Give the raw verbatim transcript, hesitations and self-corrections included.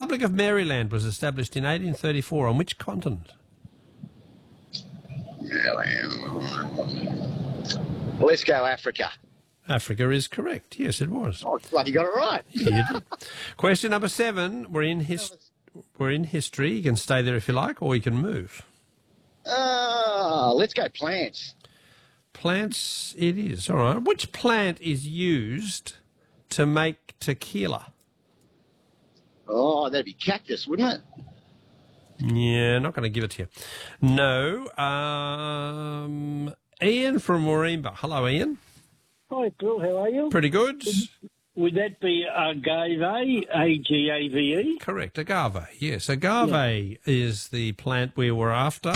Republic of Maryland was established in eighteen thirty-four on which continent? Let's go Africa. Africa is correct. Yes, it was. Oh, bloody got it right. Yeah, you did. Question number seven. We're in his. We're in history. You can stay there if you like, or you can move. Uh, let's go plants. Plants. It is all right. Which plant is used to make tequila? Oh, that'd be cactus, wouldn't it? Yeah, not going to give it to you. No. Um, Ian from Warringah. Hello, Ian. Hi, Phil. How are you? Pretty good. Would that be agave, A G A V E? Correct. Agave. Yes, agave yeah. is the plant we were after.